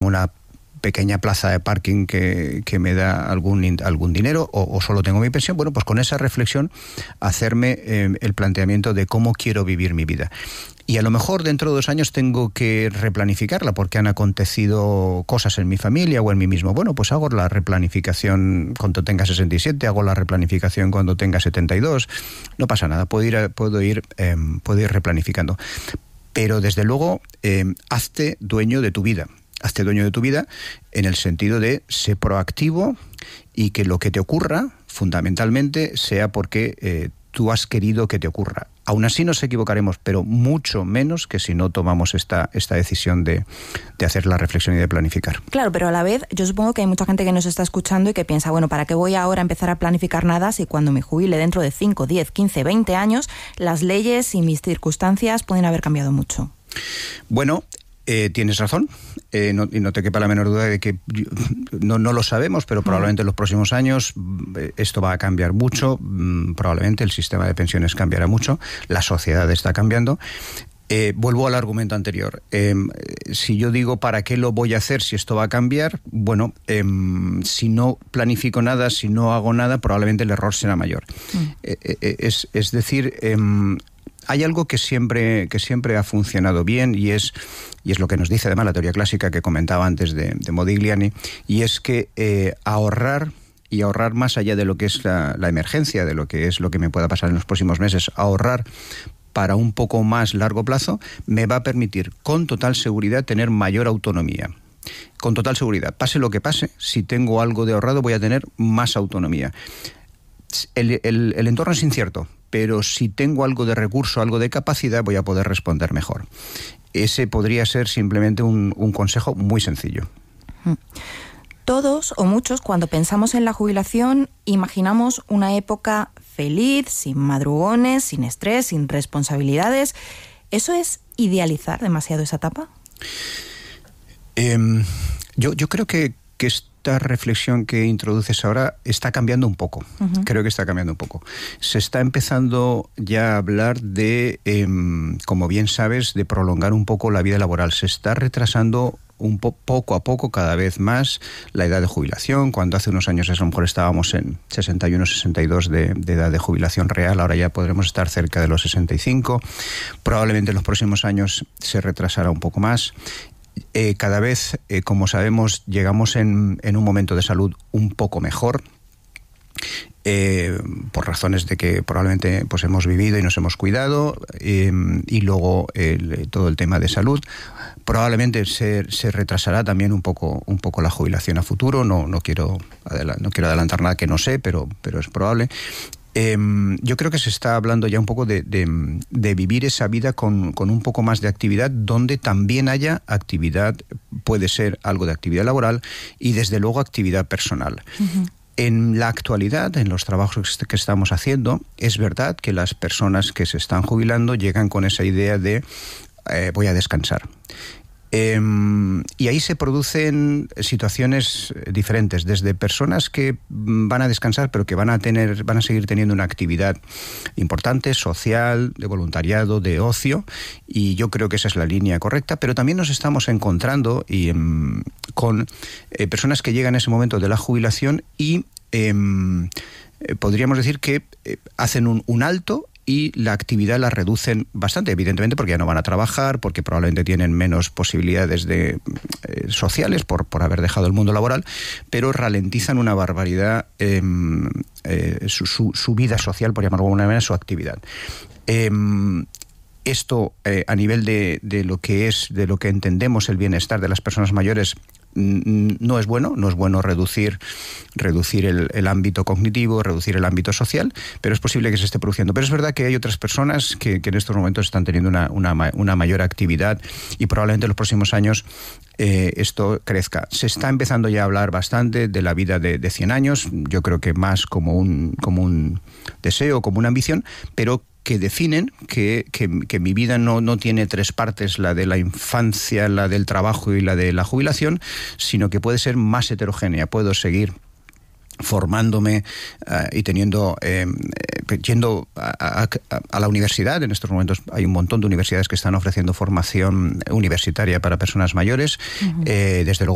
una pequeña plaza de parking que me da algún dinero o solo tengo mi pensión, bueno, pues con esa reflexión hacerme el planteamiento de cómo quiero vivir mi vida. Y a lo mejor dentro de 2 años tengo que replanificarla porque han acontecido cosas en mi familia o en mí mismo. Bueno, pues hago la replanificación cuando tenga 67, hago la replanificación cuando tenga 72. No pasa nada, puedo ir replanificando. Pero desde luego, hazte dueño de tu vida. Hazte dueño de tu vida en el sentido de ser proactivo y que lo que te ocurra, fundamentalmente, sea porque tú has querido que te ocurra. Aún así nos equivocaremos, pero mucho menos que si no tomamos esta decisión de hacer la reflexión y de planificar. Claro, pero a la vez yo supongo que hay mucha gente que nos está escuchando y que piensa, bueno, ¿para qué voy ahora a empezar a planificar nada si cuando me jubile dentro de 5, 10, 15, 20 años las leyes y mis circunstancias pueden haber cambiado mucho? Bueno, tienes razón, y no te quepa la menor duda de que no lo sabemos, pero probablemente en los próximos años esto va a cambiar mucho, probablemente el sistema de pensiones cambiará mucho, la sociedad está cambiando. Vuelvo al argumento anterior. Si yo digo ¿para qué lo voy a hacer si esto va a cambiar? Bueno, si no planifico nada, si no hago nada, probablemente el error será mayor. Es decir, hay algo que siempre ha funcionado bien y es lo que nos dice además la teoría clásica que comentaba antes de Modigliani, y es que ahorrar más allá de lo que es la emergencia, de lo que es lo que me pueda pasar en los próximos meses, ahorrar para un poco más largo plazo, me va a permitir con total seguridad tener mayor autonomía. Con total seguridad, pase lo que pase, si tengo algo de ahorrado voy a tener más autonomía. El entorno es incierto, pero si tengo algo de recurso, algo de capacidad, voy a poder responder mejor. Ese podría ser simplemente un consejo muy sencillo. Todos o muchos, cuando pensamos en la jubilación, imaginamos una época feliz, sin madrugones, sin estrés, sin responsabilidades. ¿Eso es idealizar demasiado esa etapa? Yo creo que esta reflexión que introduces ahora está cambiando un poco. Uh-huh. Creo que está cambiando un poco. Se está empezando ya a hablar de, como bien sabes, de prolongar un poco la vida laboral. Se está retrasando poco a poco, cada vez más, la edad de jubilación. Cuando hace unos años a lo mejor estábamos en 61, 62 de edad de jubilación real, ahora ya podremos estar cerca de los 65. Probablemente en los próximos años se retrasará un poco más. Cada vez, como sabemos, llegamos en un momento de salud un poco mejor, por razones de que probablemente pues hemos vivido y nos hemos cuidado, y luego todo el tema de salud. Probablemente se retrasará también un poco la jubilación a futuro. No quiero adelantar nada que no sé, pero es probable. Yo creo que se está hablando ya un poco de vivir esa vida con un poco más de actividad, donde también haya actividad, puede ser algo de actividad laboral y desde luego actividad personal. Uh-huh. En la actualidad, en los trabajos que estamos haciendo, es verdad que las personas que se están jubilando llegan con esa idea de voy a descansar. Y ahí se producen situaciones diferentes, desde personas que van a descansar pero que van a seguir teniendo una actividad importante, social, de voluntariado, de ocio, y yo creo que esa es la línea correcta, pero también nos estamos encontrando con personas que llegan a ese momento de la jubilación y podríamos decir que hacen un alto y la actividad la reducen bastante, evidentemente porque ya no van a trabajar, porque probablemente tienen menos posibilidades sociales por haber dejado el mundo laboral, pero ralentizan una barbaridad su vida social, por llamarlo de alguna manera, su actividad. Esto a nivel de lo que entendemos el bienestar de las personas mayores no es bueno reducir el ámbito cognitivo, reducir el ámbito social, pero es posible que se esté produciendo. Pero es verdad que hay otras personas que en estos momentos están teniendo una mayor actividad y probablemente en los próximos años esto crezca. Se está empezando ya a hablar bastante de la vida de 100 años, yo creo que más como un deseo, como una ambición, pero que definen que mi vida no tiene 3 partes, la de la infancia, la del trabajo y la de la jubilación, sino que puede ser más heterogénea. Puedo seguir formándome y yendo a la universidad. En estos momentos hay un montón de universidades que están ofreciendo formación universitaria para personas mayores. Uh-huh. Desde luego